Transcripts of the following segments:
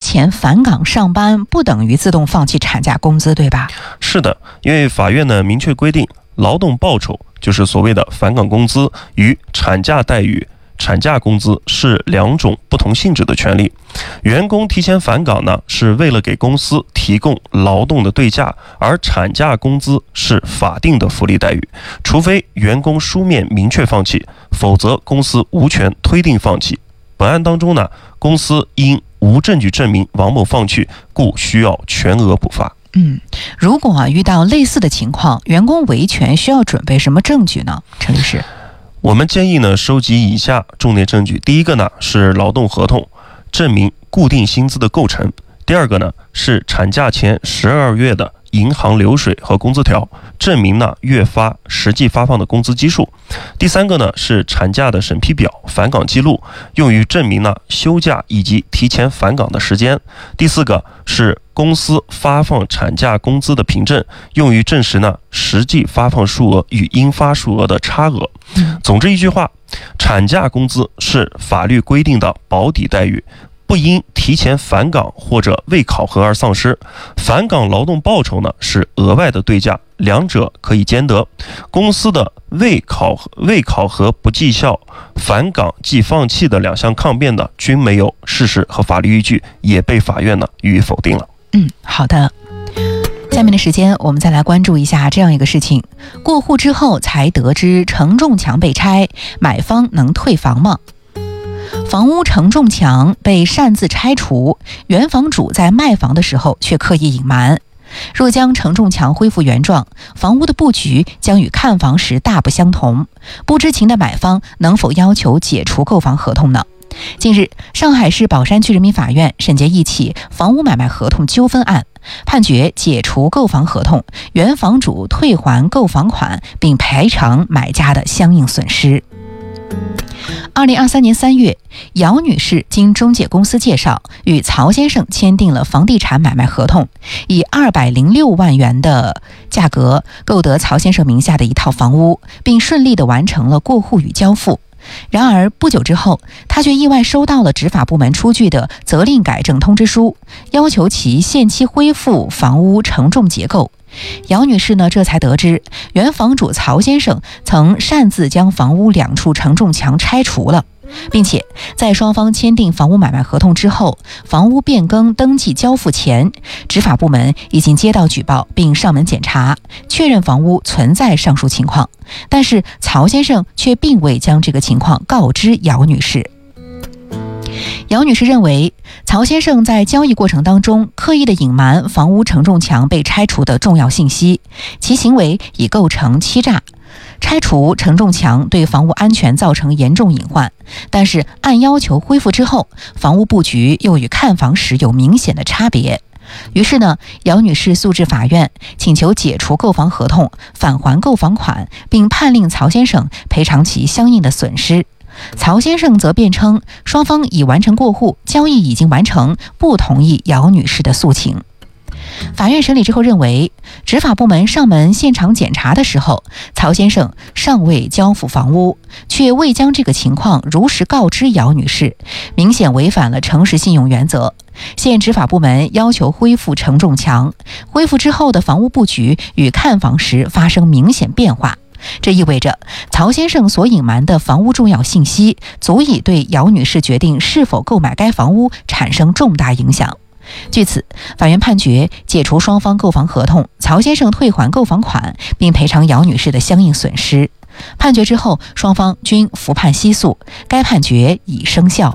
前返岗上班不等于自动放弃产假工资，对吧？ 是的，因为法院呢明确规定，劳动报酬就是所谓的返岗工资与产假待遇、产假工资是两种不同性质的权利。员工提前返岗呢，是为了给公司提供劳动的对价，而产假工资是法定的福利待遇。除非员工书面明确放弃，否则公司无权推定放弃。本案当中呢，公司因无证据证明王某放弃，故需要全额补发。 如果遇到类似的情况，员工维权需要准备什么证据呢？陈律师， 我们建议呢收集以下重点证据。第一个呢是劳动合同，证明固定薪资的构成。第二个呢是产假前12月的银行流水和工资条，证明呢月发实际发放的工资基数。第三个呢是产假的审批表、返岗记录，用于证明呢休假以及提前返岗的时间。第四个是公司发放产假工资的凭证，用于证实呢实际发放数额与应发数额的差额。总之一句话，产假工资是法律规定的保底待遇，不因提前返岗或者未考核而丧失。返岗劳动报酬呢是额外的对价，两者可以兼得。公司的未考核不绩效、返岗即放弃的两项抗辩呢均没有事实和法律依据，也被法院呢予以否定了。 好的。下面的时间我们再来关注一下这样一个事情：过户之后才得知承重墙被拆，买方能退房吗？房屋承重墙被擅自拆除，原房主在卖房的时候却刻意隐瞒。若将承重墙恢复原状，房屋的布局将与看房时大不相同。不知情的买方能否要求解除购房合同呢？近日，上海市宝山区人民法院审结一起房屋买卖合同纠纷案，判决解除购房合同，原房主退还购房款，并赔偿买家的相应损失。2023年3月，姚女士经中介公司介绍，与曹先生签订了房地产买卖合同，以206万元的价格购得曹先生名下的一套房屋，并顺利地完成了过户与交付。然而不久之后，他却意外收到了执法部门出具的责令改正通知书，要求其限期恢复房屋承重结构。姚女士呢，这才得知原房主曹先生曾擅自将房屋两处承重墙拆除了，并且在双方签订房屋买卖合同之后，房屋变更登记交付前，执法部门已经接到举报并上门检查，确认房屋存在上述情况，但是曹先生却并未将这个情况告知姚女士。姚女士认为，曹先生在交易过程当中刻意的隐瞒房屋承重墙被拆除的重要信息，其行为已构成欺诈。拆除承重墙对房屋安全造成严重隐患，但是按要求恢复之后，房屋布局又与看房时有明显的差别。于是呢，姚女士诉至法院，请求解除购房合同，返还购房款，并判令曹先生赔偿其相应的损失。曹先生则辩称，双方已完成过户，交易已经完成，不同意姚女士的诉请。法院审理之后认为，执法部门上门现场检查的时候，曹先生尚未交付房屋，却未将这个情况如实告知姚女士，明显违反了诚实信用原则。现执法部门要求恢复承重墙，恢复之后的房屋布局与看房时发生明显变化。这意味着曹先生所隐瞒的房屋重要信息，足以对姚女士决定是否购买该房屋产生重大影响。据此，法院判决解除双方购房合同，曹先生退还购房款，并赔偿姚女士的相应损失。判决之后，双方均服判息诉，该判决已生效。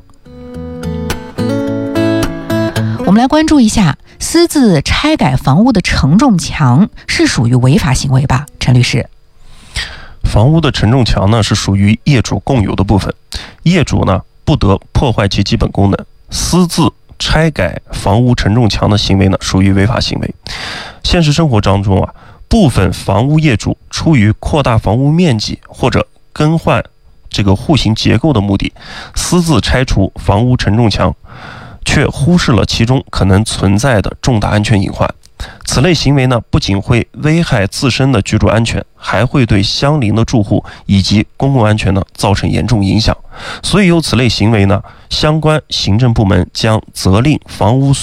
我们来关注一下，私自拆改房屋的承重墙是属于违法行为吧？陈律师。 房屋的承重墙呢是属于业主共有的部分，业主呢不得破坏其基本功能，私自拆改房屋承重墙的行为呢属于违法行为。现实生活当中啊，部分房屋业主出于扩大房屋面积或者更换这个户型结构的目的，私自拆除房屋承重墙，却忽视了其中可能存在的重大安全隐患。此类行为呢，不仅会危害自身的居住安全，还会对相邻的住户以及公共安全呢造成严重影响。所以有此类行为呢，相关行政部门将责令房屋